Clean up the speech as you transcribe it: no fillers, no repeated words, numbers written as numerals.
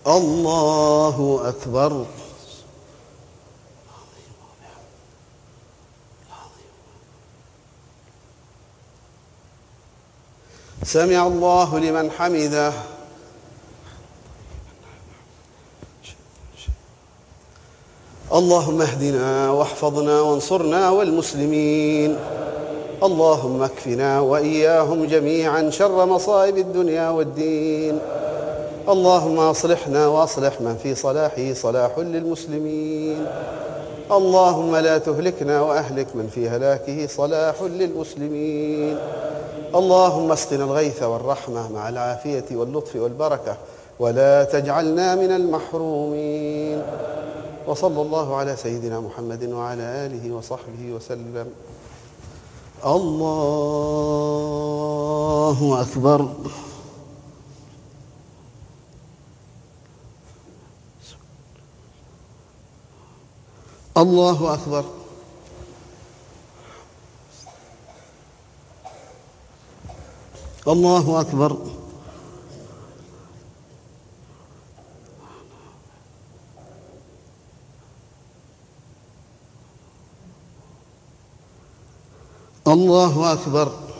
الله أكبر. سمع الله لمن حمده. اللهم اهدنا واحفظنا وانصرنا والمسلمين. اللهم اكفنا وإياهم جميعا شر مصائب الدنيا والدين. اللهم أصلحنا وأصلح من في صلاحه صلاح للمسلمين. اللهم لا تهلكنا وأهلك من في هلاكه صلاح للمسلمين. اللهم اسقنا الغيث والرحمة مع العافية واللطف والبركة، ولا تجعلنا من المحرومين. وصلى الله على سيدنا محمد وعلى آله وصحبه وسلم. الله أكبر. الله أكبر. الله أكبر. الله أكبر.